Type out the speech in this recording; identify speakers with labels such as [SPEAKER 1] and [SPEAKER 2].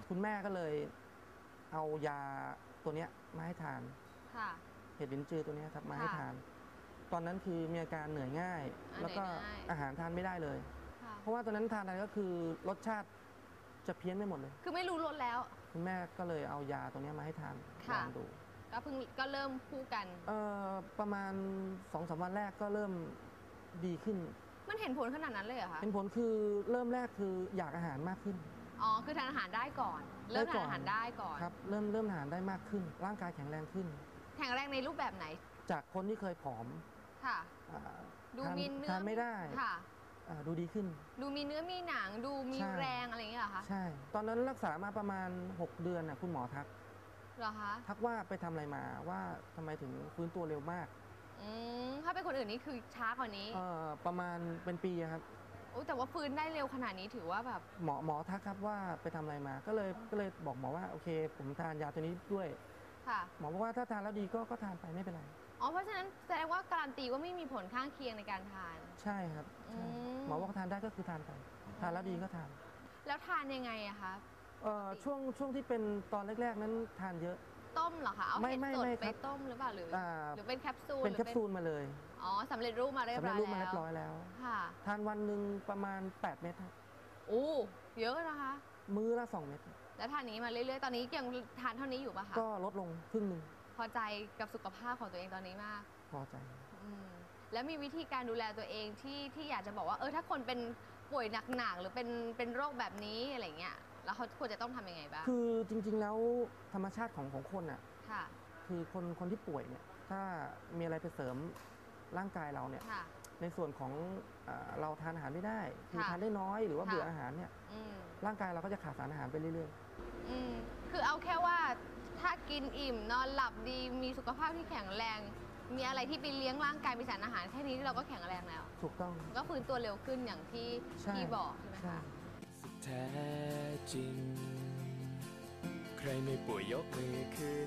[SPEAKER 1] คุณแม่ก็เลยเอายาตัวเนี้ยมาให้ทาน
[SPEAKER 2] ค่ะ
[SPEAKER 1] เห็ดลิ้นจือตัวนี้ครับมาให้ทานตอนนั้นคือมีอาการเหนื่อยง่ายแล้วก็อาหารทานไม่ได้เลยเพราะว่าตอนนั้นทานอะไรก็คือรสชาติจะเพี้ยนไม่หมดเลย
[SPEAKER 2] คือไม่รู้รสแล้ว
[SPEAKER 1] คุณแม่ก็เลยเอายาตัวนี้มาให้ทานลองดู
[SPEAKER 2] ก็เริ่มคู่กัน
[SPEAKER 1] ประมาณ 2-3 วันแรกก็เริ่มดีขึ้น
[SPEAKER 2] มันเห็นผลขนาดนั้นเลยเหรอคะ
[SPEAKER 1] เห็นผลคือเริ่มแรกคืออยากอาหารมากขึ้น
[SPEAKER 2] อ๋อคือทานอาหารได้ก่อนเริ่มทานอาหารได้ก่อน
[SPEAKER 1] ครับเริ่มทานอาหารได้มากขึ้นร่างกายแข็งแรงขึ้น
[SPEAKER 2] แข็งแรงในรูปแบบไหน
[SPEAKER 1] จากคนที่เคยผอม
[SPEAKER 2] ค่ะดูมีเนื้อ
[SPEAKER 1] ทานไม่ได้
[SPEAKER 2] ค่ะ
[SPEAKER 1] ดูดีขึ้น
[SPEAKER 2] ดูมีเนื้อมีหนังดูมีแรงอะไรอย่างเงี้ยเหรอคะ
[SPEAKER 1] ใช่ตอนนั้นรักษามาประมาณ6 เดือนนะคุณหมอทัก
[SPEAKER 2] เหรอคะ
[SPEAKER 1] ทักว่าไปทำอะไรมาว่าทำไมถึงฟื้นตัวเร็วมาก
[SPEAKER 2] ถ้าเป็นคนอื่นนี่คือช้ากว่านี้
[SPEAKER 1] ประมาณเป็นปีครับ
[SPEAKER 2] แต่ว่าฟื้นได้เร็วขนาดนี้ถือว่าแบบ
[SPEAKER 1] หมอทักครับว่าไปทำอะไรมาก็เลยบอกหมอว่าโอเคผมทานยาตัวนี้ด้วย
[SPEAKER 2] ค่ะ
[SPEAKER 1] หมอบอกว่าถ้าทานแล้วดีก็ทานไปไม่เป็นไร
[SPEAKER 2] เพราะฉะนั้นแสดงว่าการันตีว่าไม่มีผลข้างเคียงในการทาน
[SPEAKER 1] ใช่ครับหมอบอกทานได้ก็คือทานไปทานแล้วดีก็ทาน
[SPEAKER 2] แล้วทานยังไงอะคะ
[SPEAKER 1] ช่วงที่เป็นตอนแรกๆนั้นทานเยอะ
[SPEAKER 2] ต้มเหรอคะเอาเห็ดสดไปต้มหรือเปล่าหรือเป็นแคปซูล
[SPEAKER 1] เป็นแคปซูลมาเลย
[SPEAKER 2] สำเร็จรูปมาเรียบร้อย
[SPEAKER 1] แล้วค่ะทานวันหนึ่งประมาณ8 เม็ดครับ
[SPEAKER 2] เยอะนะคะ
[SPEAKER 1] มื้อละ2 เม็ด
[SPEAKER 2] แล้วทานนี้มาเรื่อยๆตอนนี้ยังทานเท่านี้อยู่ป่ะคะ
[SPEAKER 1] ก็ลดลงครึ่งหนึ่ง
[SPEAKER 2] พอใจกับสุขภาพของตัวเองตอนนี้มาก
[SPEAKER 1] พอใจ
[SPEAKER 2] แล้วมีวิธีการดูแลตัวเองที่อยากจะบอกว่าถ้าคนเป็นป่วยหนักๆหรือเป็นโรคแบบนี้อะไรเงี้ยแล้วเขาควรจะต้องทำยังไงบ้าง
[SPEAKER 1] คือจริงๆแล้วธรรมชาติของคนอ่ะคือคนที่ป่วยเนี่ยถ้ามีอะไรไปเสริมร่างกายเราเนี่ยในส่วนของเราทานอาหารไม่ได้คือทานได้น้อยหรือว่าเบื่ออาหารเนี่ยร่างกายเราก็จะขาดสารอาหารไปเรื่อย
[SPEAKER 2] ๆคือเอาแค่ว่าถ้ากินอิ่มนอนหลับดีมีสุขภาพที่แข็งแรงมีอะไรที่ไปเลี้ยงร่างกายมีสารอาหารแค่นี้เราก็แข็งแรงแล้ว
[SPEAKER 1] ถูกต้อง
[SPEAKER 2] ก็ฟื้นตัวเร็วขึ้นอย่างที่บอกใช่ไหมคะ
[SPEAKER 3] แท้จริงใครไม่ป่วยยกมือขึ้น